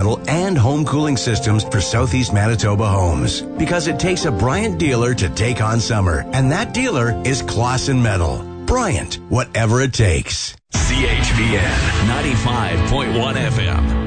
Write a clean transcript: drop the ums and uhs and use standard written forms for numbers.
metal and home cooling systems for Southeast Manitoba homes. Because it takes a Bryant dealer to take on summer, and that dealer is Clausen Metal. Bryant, whatever it takes. CHVN 95.1 FM.